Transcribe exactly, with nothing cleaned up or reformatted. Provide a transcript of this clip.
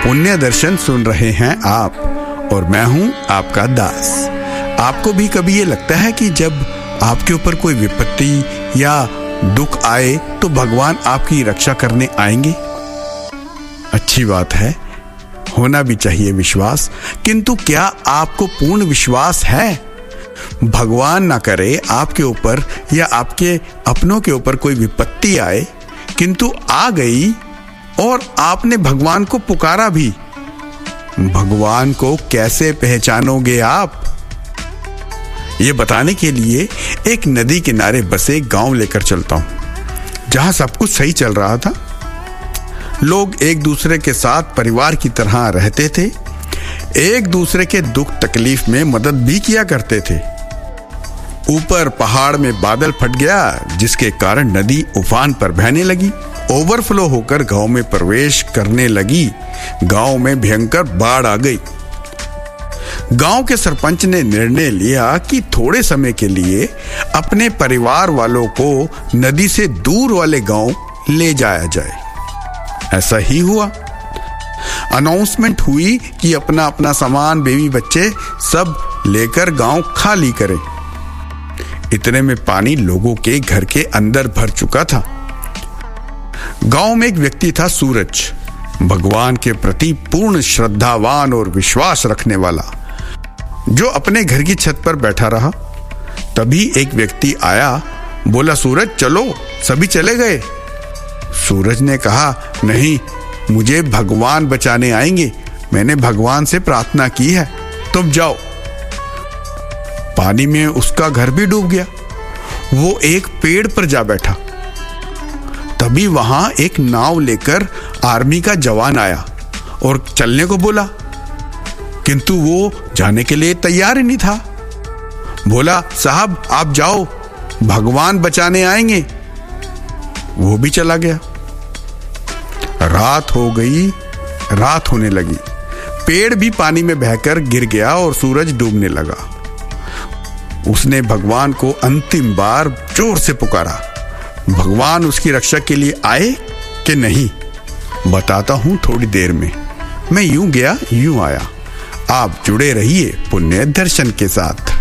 पुण्य दर्शन सुन रहे हैं आप और मैं हूं आपका दास। आपको भी कभी ये लगता है कि जब आपके ऊपर कोई विपत्ति या दुख आए तो भगवान आपकी रक्षा करने आएंगे? अच्छी बात है, होना भी चाहिए विश्वास, किंतु क्या आपको पूर्ण विश्वास है? भगवान ना करे आपके ऊपर या आपके अपनों के ऊपर कोई विपत्ति आए, किंतु आ गई और आपने भगवान को पुकारा भी, भगवान को कैसे पहचानोगे आप? ये बताने के लिए एक नदी किनारे बसे गांव लेकर चलता हूं, जहां सब कुछ सही चल रहा था। लोग एक दूसरे के साथ परिवार की तरह रहते थे, एक दूसरे के दुख तकलीफ में मदद भी किया करते थे। ऊपर पहाड़ में बादल फट गया, जिसके कारण नदी उफान पर बहने लगी, ओवरफ्लो होकर गांव में प्रवेश करने लगी। गांव में भयंकर बाढ़ आ गई। गांव के सरपंच ने निर्णय लिया कि थोड़े समय के लिए अपने परिवार वालों को नदी से दूर वाले गांव ले जाया जाए। ऐसा ही हुआ। अनाउंसमेंट हुई कि अपना अपना सामान, बीवी बच्चे सब लेकर गांव खाली करें। इतने में पानी लोगों के घर के अंदर भर चुका था। गांव में एक व्यक्ति था, सूरज, भगवान के प्रति पूर्ण श्रद्धावान और विश्वास रखने वाला, जो अपने घर की छत पर बैठा रहा। तभी एक व्यक्ति आया, बोला, सूरज चलो। सभी चले गए। सूरज ने कहा, नहीं, मुझे भगवान बचाने आएंगे, मैंने भगवान से प्रार्थना की है, तुम जाओ। पानी में उसका घर भी डूब गया। वो एक पेड़ पर जा बैठा। तभी वहां एक नाव लेकर आर्मी का जवान आया और चलने को बोला, किंतु वो जाने के लिए तैयार ही नहीं था। बोला, साहब आप जाओ, भगवान बचाने आएंगे। वो भी चला गया। रात हो गई, रात होने लगी। पेड़ भी पानी में बहकर गिर गया और सूरज डूबने लगा। उसने भगवान को अंतिम बार जोर से पुकारा। भगवान उसकी रक्षा के लिए आए कि नहीं, बताता हूं थोड़ी देर में। मैं यूं गया यूं आया। आप जुड़े रहिए पुण्य दर्शन के साथ।